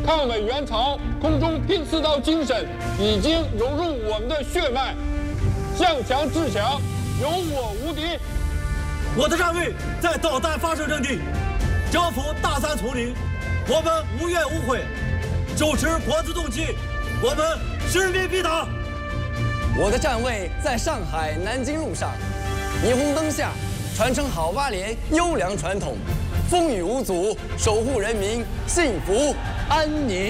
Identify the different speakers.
Speaker 1: 抗美援朝、空中拼刺刀精神已经融入我们的血脉，向强制强，有我无敌。
Speaker 2: 我的站位在导弹发射阵地，征服大山丛林，我们无怨无悔，手持国字动机，我们使命必达。
Speaker 3: 我的站位在上海南京路上，霓虹灯下传承好八连优良传统，风雨无阻，守护人民幸福安宁。